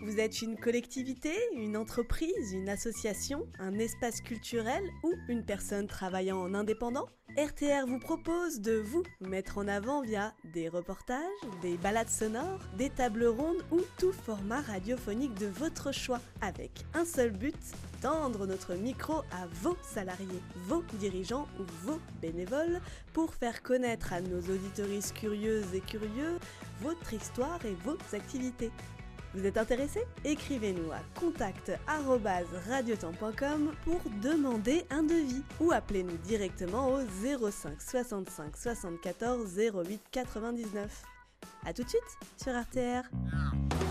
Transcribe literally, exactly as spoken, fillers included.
Vous êtes une collectivité, une entreprise, une association, un espace culturel ou une personne travaillant en indépendant ? R T R vous propose de vous mettre en avant via des reportages, des balades sonores, des tables rondes ou tout format radiophonique de votre choix, avec un seul but, tendre notre micro à vos salariés, vos dirigeants ou vos bénévoles pour faire connaître à nos auditeuristes curieuses et curieux votre histoire et vos activités. Vous êtes intéressé ? Écrivez-nous à contact arobase radiotemps point com pour demander un devis ou appelez-nous directement au zéro cinq soixante-cinq soixante-quatorze zéro huit quatre-vingt-dix-neuf. A tout de suite sur R T R.